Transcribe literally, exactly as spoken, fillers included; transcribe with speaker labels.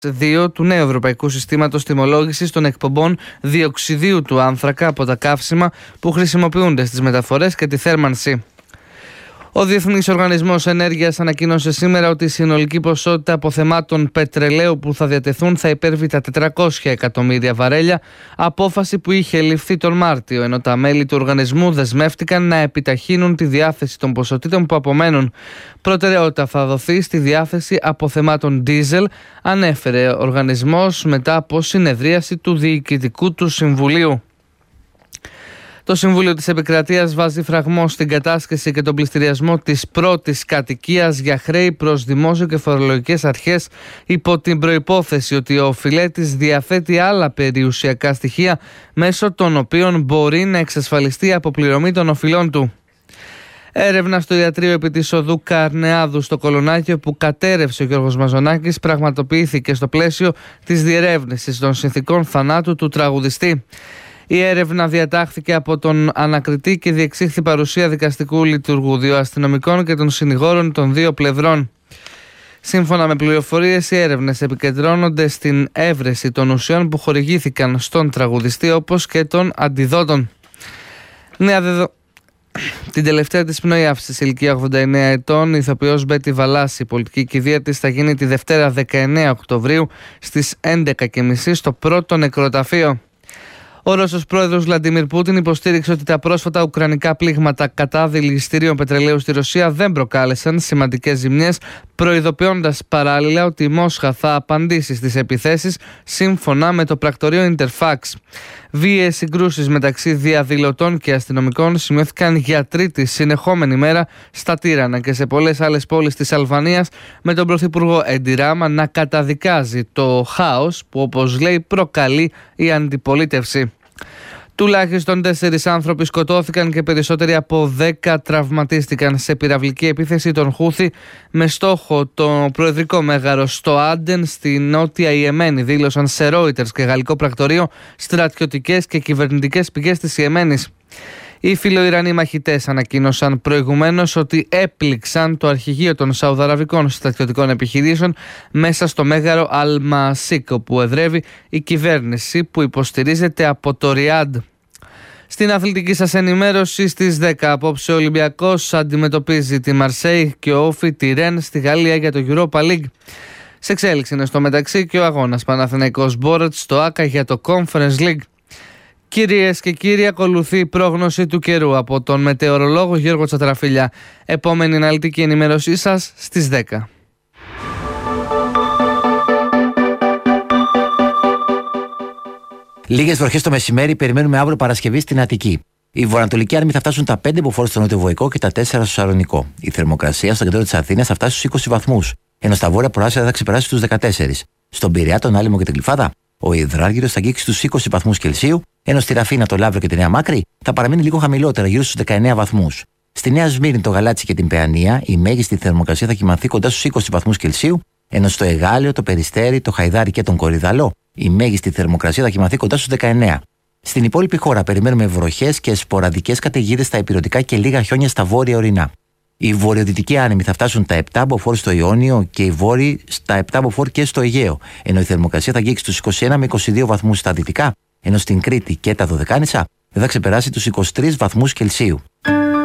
Speaker 1: δύο του νέου Ευρωπαϊκού Συστήματος Τιμολόγησης των εκπομπών διοξιδίου του άνθρακα από τα καύσιμα που χρησιμοποιούνται στις μεταφορές και τη θέρμανση. Ο Διεθνής Οργανισμός Ενέργειας ανακοίνωσε σήμερα ότι η συνολική ποσότητα αποθεμάτων πετρελαίου που θα διατεθούν θα υπέρβει τα τετρακόσια εκατομμύρια βαρέλια, απόφαση που είχε ληφθεί τον Μάρτιο, ενώ τα μέλη του οργανισμού δεσμεύτηκαν να επιταχύνουν τη διάθεση των ποσοτήτων που απομένουν. Προτεραιότητα θα δοθεί στη διάθεση αποθεμάτων ντίζελ, ανέφερε ο οργανισμός μετά από συνεδρίαση του Διοικητικού του Συμβουλίου. Το Συμβούλιο της Επικρατείας βάζει φραγμό στην κατάσχεση και τον πληστηριασμό της πρώτης κατοικίας για χρέη προς δημόσιο και φορολογικές αρχές, υπό την προϋπόθεση ότι ο οφειλέτης διαθέτει άλλα περιουσιακά στοιχεία μέσω των οποίων μπορεί να εξασφαλιστεί η αποπληρωμή των οφειλών του. Έρευνα στο ιατρείο επί της οδού Καρνεάδου στο Κολονάκιο που κατέρευσε ο Γιώργος Μαζονάκης πραγματοποιήθηκε στο πλαίσιο της διερεύνησης των συνθηκών θανάτου του τραγουδιστή. Η έρευνα διατάχθηκε από τον ανακριτή και διεξήχθη παρουσία δικαστικού λειτουργού, δύο αστυνομικών και των συνηγόρων των δύο πλευρών. Σύμφωνα με πληροφορίες, οι έρευνες επικεντρώνονται στην έβρεση των ουσιών που χορηγήθηκαν στον τραγουδιστή, όπως και των αντιδότων. Νέα δεδο... Την τελευταία της πνοή σε ηλικία ογδόντα εννέα ετών, η ηθοποιός Μπέτη Βαλάση, η πολιτική κηδεία της θα γίνει τη Δευτέρα δεκαεννέα Οκτωβρίου στις έντεκα και μισή στο πρώτο νεκροταφείο. Ο Ρώσος πρόεδρος Βλαντίμιρ Πούτιν υποστήριξε ότι τα πρόσφατα ουκρανικά πλήγματα κατά δηληστηρίων πετρελαίου στη Ρωσία δεν προκάλεσαν σημαντικές ζημιές, προειδοποιώντας παράλληλα ότι η Μόσχα θα απαντήσει στις επιθέσεις σύμφωνα με το πρακτορείο Interfax. Βίαιες συγκρούσεις μεταξύ διαδηλωτών και αστυνομικών σημειώθηκαν για τρίτη συνεχόμενη μέρα στα Τύρανα και σε πολλές άλλες πόλεις της Αλβανίας, με τον πρωθυπουργό Έντι Ράμα να καταδικάζει το χάος που, όπως λέει, προκαλεί η αντιπολίτευση. Τουλάχιστον τέσσερις άνθρωποι σκοτώθηκαν και περισσότεροι από δέκα τραυματίστηκαν σε πυραυλική επίθεση των Χούθη με στόχο το προεδρικό μέγαρο στο Άντεν στη νότια Ιεμένη, δήλωσαν σε Reuters και γαλλικό πρακτορείο στρατιωτικές και κυβερνητικές πηγές της Ιεμένης. Οι φιλοϊρανοί μαχητές ανακοίνωσαν προηγουμένως ότι έπληξαν το αρχηγείο των Σαουδαραβικών στρατιωτικών επιχειρήσεων μέσα στο μέγαρο Αλ-Μασίκ, όπου εδρεύει η κυβέρνηση που υποστηρίζεται από το Ριάντ. Στην αθλητική σας ενημέρωση, στις δέκα απόψε ο Ολυμπιακός αντιμετωπίζει τη Μαρσέη και ο Όφι τη Ρεν στη Γαλλία για το Europa League. Σε εξέλιξη είναι στο μεταξύ και ο αγώνας Παναθηναϊκός Μπόρετς στο Άκα για το Conference League. Κυρίες και κύριοι, ακολουθεί η πρόγνωση του καιρού από τον μετεωρολόγο Γιώργο Τσατραφίλια. Επόμενη αναλυτική ενημέρωσή σας στις δέκα.
Speaker 2: Λίγες βροχές το μεσημέρι περιμένουμε αύριο Παρασκευή στην Αττική. Οι βορειοανατολικοί άνεμοι θα φτάσουν τα πέντε μποφόρ στο νοτιοβοϊκό και τα τέσσερα στο Σαρονικό. Η θερμοκρασία στο κέντρο της Αθήνας θα φτάσει στους είκοσι βαθμούς, ενώ στα βόρεια προάστια θα ξεπεράσει τους δεκατέσσερις. Στον Πειραιά, τον Άλυμο και την Γλυφάδα, ο υδράργυρος θα αγγίξει στους είκοσι βαθμούς Κελσίου, ενώ στη Ραφίνα, το Λαύριο και τη Νέα Μάκρη θα παραμείνει λίγο χαμηλότερα, γύρω στους δεκαεννέα βαθμούς. Στη Νέα Σμύρνη, το Γαλάτσι και την Παιανία, η μέγιστη θερμοκρασία θα κυμανθεί κοντά στους είκοσι βαθμούς Κελσίου, ενώ στο Εγάλεο, το Περιστέρι, το Χαϊδάρι και τον Κορυδαλό η μέγιστη θερμοκρασία θα κυμανθεί κοντά στους δεκαεννέα. Στην υπόλοιπη χώρα περιμένουμε βροχές και σποραδικές καταιγίδες στα ηπειρωτικά και λίγα χιόνια στα βόρεια ορεινά. Οι βορειοδυτικοί άνεμοι θα φτάσουν τα επτά μποφόρ στο Ιόνιο και οι βόρειοι στα επτά μποφόρ και στο Αιγαίο, ενώ η θερμοκρασία θα αγγίξει τους είκοσι ένα με είκοσι δύο βαθμούς στα δυτικά, ενώ στην Κρήτη και τα Δωδεκάνησα δεν θα ξεπεράσει τους είκοσι τρεις βαθμούς Κελσίου.